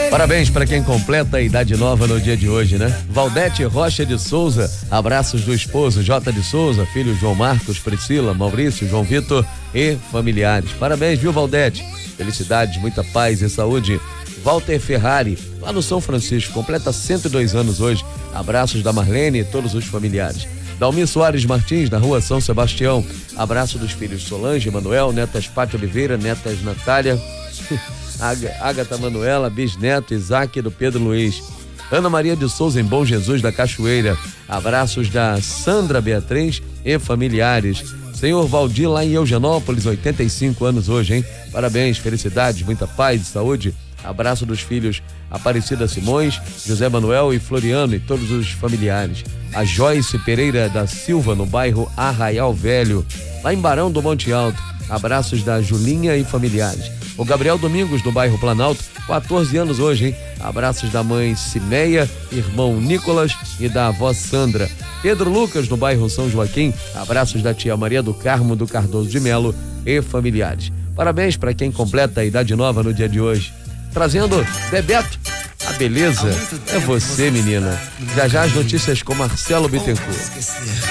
Parabéns para quem completa a idade nova no dia de hoje, né? Valdete Rocha de Souza, abraços do esposo J. de Souza, filho João Marcos, Priscila, Maurício, João Vitor e familiares. Parabéns, viu, Valdete? Felicidades, muita paz e saúde. Walter Ferrari, lá no São Francisco, completa 102 anos hoje. Abraços da Marlene e todos os familiares. Dalmi Soares Martins, na rua São Sebastião. Abraço dos filhos Solange, Manuel, netas Pátio Oliveira, netas Natália, Ágata Manuela, bisneto Isaac do Pedro Luiz. Ana Maria de Souza em Bom Jesus da Cachoeira. Abraços da Sandra Beatriz e familiares. Senhor Valdir lá em Eugenópolis, 85 anos hoje, hein? Parabéns, felicidades, muita paz e saúde. Abraço dos filhos Aparecida Simões, José Manuel e Floriano e todos os familiares. A Joyce Pereira da Silva, no bairro Arraial Velho, lá em Barão do Monte Alto. Abraços da Julinha e familiares. O Gabriel Domingos, do bairro Planalto, 14 anos hoje, hein? Abraços da mãe Cineia, irmão Nicolas e da avó Sandra. Pedro Lucas, no bairro São Joaquim. Abraços da tia Maria do Carmo do Cardoso de Melo e familiares. Parabéns para quem completa a idade nova no dia de hoje. Trazendo Bebeto, a beleza é você, menina. Já já as notícias com Marcelo Bittencourt.